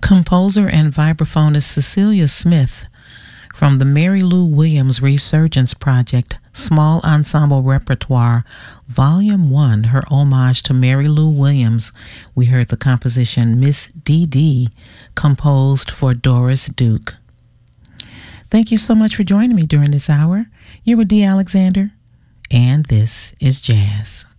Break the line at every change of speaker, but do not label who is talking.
Composer and vibraphonist Cecilia Smith from the Mary Lou Williams Resurgence Project Small Ensemble Repertoire, Volume 1, her homage to Mary Lou Williams. We heard the composition Miss Dee Dee, composed for Doris Duke. Thank you so much for joining me during this hour. You're with Dee Alexander, and this is Jazz.